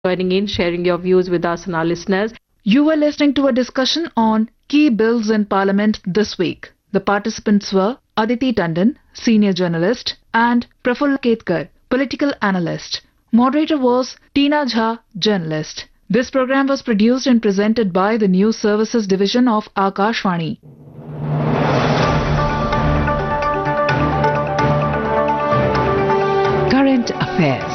joining in, sharing your views with us and our listeners. You were listening to a discussion on key bills in Parliament this week. The participants were Aditi Tandon, senior journalist, and Prafulla Ketkar, political analyst. Moderator was Tina Jha, journalist. This program was produced and presented by the News Services Division of Akashvani. Current Affairs.